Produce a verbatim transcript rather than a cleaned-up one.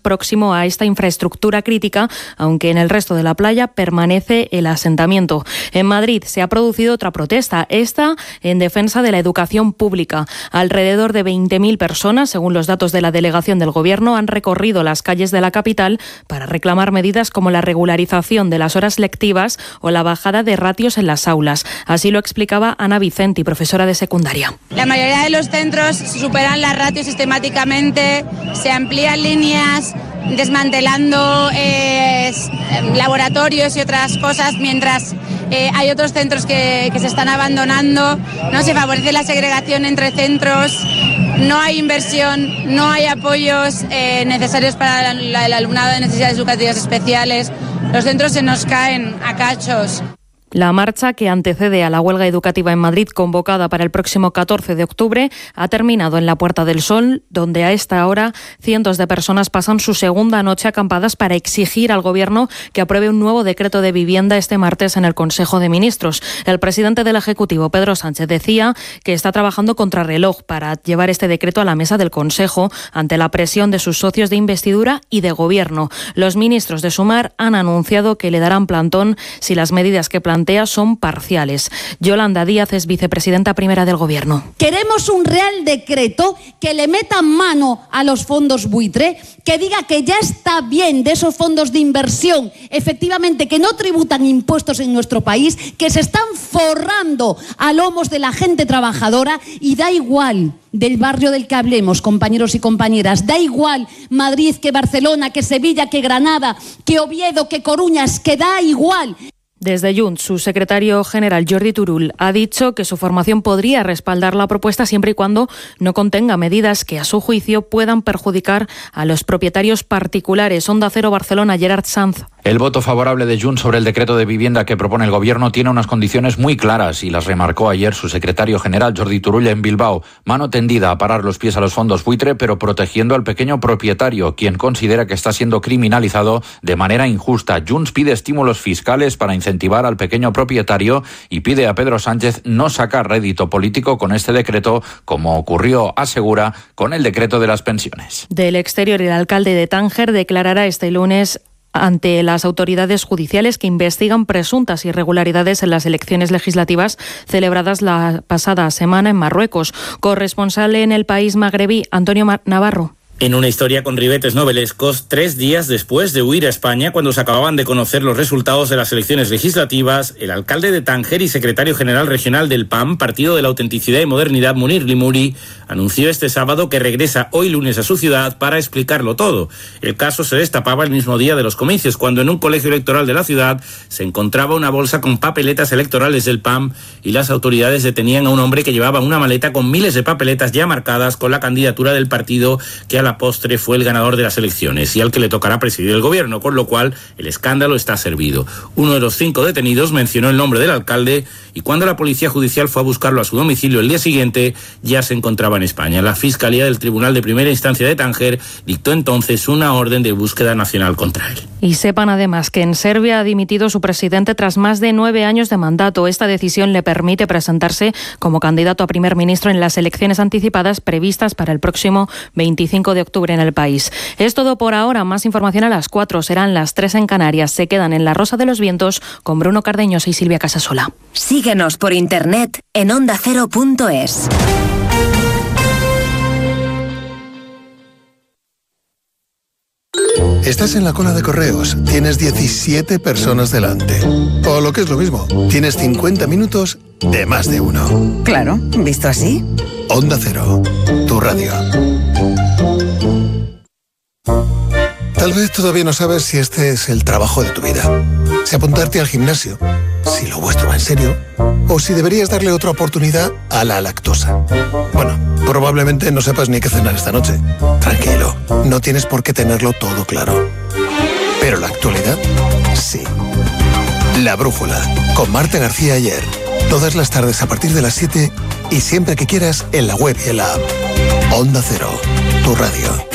próximo a esta infraestructura crítica, aunque en el resto de la playa permanece el asentamiento. En Madrid se ha producido otra protesta, esta en defensa de la educación pública. Alrededor de veinte mil personas, según los datos de la delegación del Gobierno, han recorrido las calles de la capital para reclamar medidas como la regularización de las horas lectivas o la bajada de ratios en las aulas. Así lo explicaba Ana Vicenti, profesora de secundaria. La mayoría de los centros superan las ratios sistemáticamente, se amplían líneas, desmantelando eh, laboratorios y otras cosas, mientras eh, hay otros centros que, que se están abandonando. No se favorece la segregación entre centros, no hay inversión, no hay apoyos eh, necesarios para la, el alumnado de necesidades educativas especiales. Los centros se nos caen a cachos. La marcha, que antecede a la huelga educativa en Madrid convocada para el próximo catorce de octubre, ha terminado en la Puerta del Sol, donde a esta hora cientos de personas pasan su segunda noche acampadas para exigir al Gobierno que apruebe un nuevo decreto de vivienda este martes en el Consejo de Ministros. El presidente del Ejecutivo, Pedro Sánchez, decía que está trabajando contrarreloj para llevar este decreto a la mesa del Consejo ante la presión de sus socios de investidura y de Gobierno. Los ministros de Sumar han anunciado que le darán plantón si las medidas que plantean son parciales. Yolanda Díaz es vicepresidenta primera del Gobierno. Queremos un real decreto que le meta mano a los fondos buitre, que diga que ya está bien de esos fondos de inversión, efectivamente, que no tributan impuestos en nuestro país, que se están forrando a lomos de la gente trabajadora, y da igual del barrio del que hablemos, compañeros y compañeras, da igual Madrid que Barcelona, que Sevilla, que Granada, que Oviedo, que Coruñas, que da igual. Desde Junts, su secretario general Jordi Turull ha dicho que su formación podría respaldar la propuesta siempre y cuando no contenga medidas que, a su juicio, puedan perjudicar a los propietarios particulares. Onda Cero Barcelona, Gerard Sanz. El voto favorable de Junts sobre el decreto de vivienda que propone el Gobierno tiene unas condiciones muy claras y las remarcó ayer su secretario general Jordi Turull en Bilbao. Mano tendida a parar los pies a los fondos buitre, pero protegiendo al pequeño propietario, quien considera que está siendo criminalizado de manera injusta. Junts pide estímulos fiscales para incentivar al pequeño propietario y pide a Pedro Sánchez no sacar rédito político con este decreto, como ocurrió, asegura, con el decreto de las pensiones. Del exterior, el alcalde de Tánger declarará este lunes ante las autoridades judiciales que investigan presuntas irregularidades en las elecciones legislativas celebradas la pasada semana en Marruecos. Corresponsal en el país magrebí, Antonio Navarro. En una historia con ribetes novelescos, tres días después de huir a España, cuando se acababan de conocer los resultados de las elecciones legislativas, el alcalde de Tánger y secretario general regional del P A M, Partido de la Autenticidad y Modernidad, Munir Limuri, anunció este sábado que regresa hoy lunes a su ciudad para explicarlo todo. El caso se destapaba el mismo día de los comicios, cuando en un colegio electoral de la ciudad se encontraba una bolsa con papeletas electorales del P A M y las autoridades detenían a un hombre que llevaba una maleta con miles de papeletas ya marcadas con la candidatura del partido que a la postre fue el ganador de las elecciones y al que le tocará presidir el Gobierno, con lo cual el escándalo está servido. Uno de los cinco detenidos mencionó el nombre del alcalde y cuando la policía judicial fue a buscarlo a su domicilio el día siguiente ya se encontraba en España. La Fiscalía del Tribunal de Primera Instancia de Tánger dictó entonces una orden de búsqueda nacional contra él. Y sepan además que en Serbia ha dimitido su presidente tras más de nueve años de mandato. Esta decisión le permite presentarse como candidato a primer ministro en las elecciones anticipadas previstas para el próximo veinticinco de octubre en el país. Es todo por ahora. Más información a las cuatro. Serán las tres en Canarias. Se quedan en La Rosa de los Vientos con Bruno Cardeñosa y Silvia Casasola. Síguenos por internet en onda cero punto es. Estás en la cola de correos, tienes diecisiete personas delante. O lo que es lo mismo, tienes cincuenta minutos de más de uno. Claro, visto así. Onda Cero, tu radio. Tal vez todavía no sabes si este es el trabajo de tu vida. Si apuntarte al gimnasio, si lo vuestro va en serio, o si deberías darle otra oportunidad a la lactosa. Bueno, probablemente no sepas ni qué cenar esta noche. Tranquilo, no tienes por qué tenerlo todo claro. Pero la actualidad, sí. La Brújula, con Marta García Ayer. Todas las tardes a partir de las siete y siempre que quieras en la web y en la app. Onda Cero, tu radio.